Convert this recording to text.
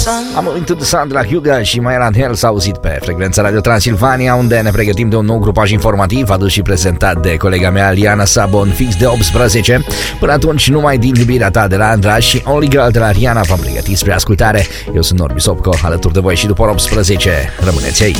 Am Into the Sun de la Hugo și mai era Hell s-a auzit pe frecvența Radio Transilvania, unde ne pregătim de un nou grupaj informativ adus și prezentat de colega mea Liana Sabon fix de 18. Până atunci, numai din iubirea ta de la Andra și Only Girl de la Rihanna v-am pregătit spre ascultare. Eu sunt Norbi Sopco, alături de voi și după 18. Rămâneți aici.